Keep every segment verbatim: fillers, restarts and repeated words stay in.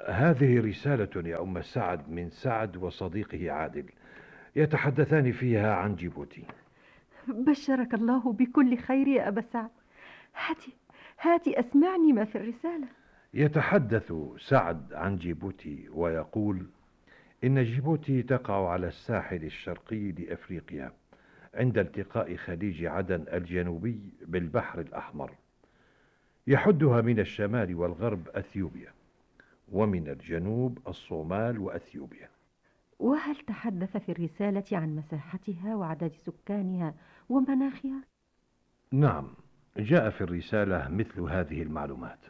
هذه رسالة يا أم سعد من سعد وصديقه عادل، يتحدثان فيها عن جيبوتي. بشرك الله بكل خير يا أبا سعد. هاتي هاتي أسمعني ما في الرسالة. يتحدث سعد عن جيبوتي ويقول: إن جيبوتي تقع على الساحل الشرقي لأفريقيا، عند التقاء خليج عدن الجنوبي بالبحر الأحمر. يحدها من الشمال والغرب أثيوبيا، ومن الجنوب الصومال وأثيوبيا. وهل تحدث في الرسالة عن مساحتها وعدد سكانها ومناخها؟ نعم، جاء في الرسالة مثل هذه المعلومات.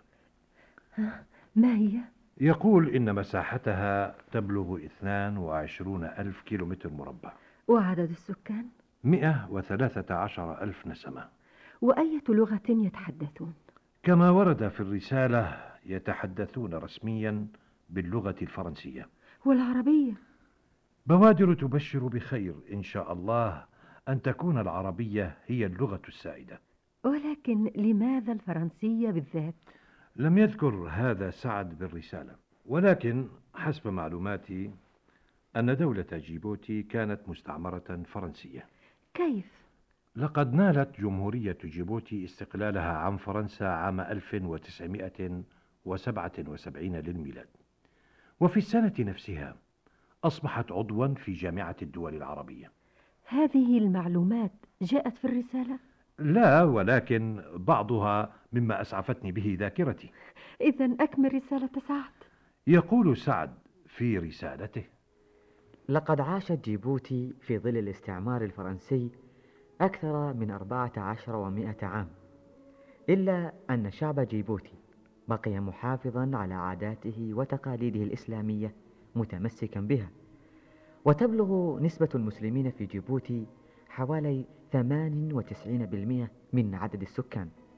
ما هي؟ يقول إن مساحتها تبلغ اثنان وعشرون ألف كيلومتر مربع، وعدد السكان؟ مئة وثلاثة عشر ألف نسمة. وأية لغة يتحدثون؟ كما ورد في الرسالة يتحدثون رسميا باللغة الفرنسية. والعربية؟ بوادر تبشر بخير إن شاء الله أن تكون العربية هي اللغة السائدة. ولكن لماذا الفرنسية بالذات؟ لم يذكر هذا سعد بالرسالة، ولكن حسب معلوماتي أن دولة جيبوتي كانت مستعمرة فرنسية. كيف؟ لقد نالت جمهورية جيبوتي استقلالها عن فرنسا عام ألف وتسعمائة وسبعة وسبعين للميلاد، وفي السنة نفسها أصبحت عضوا في جامعة الدول العربية. هذه المعلومات جاءت في الرسالة؟ لا، ولكن بعضها مما أسعفتني به ذاكرتي. إذن أكمل رسالة سعد. يقول سعد في رسالته: لقد عاشت جيبوتي في ظل الاستعمار الفرنسي أكثر من أربعة عشر ومائة عام، إلا أن شعب جيبوتي بقي محافظا على عاداته وتقاليده الإسلامية متمسكا بها، وتبلغ نسبة المسلمين في جيبوتي حوالي ثمانية وتسعين بالمئة من عدد السكان.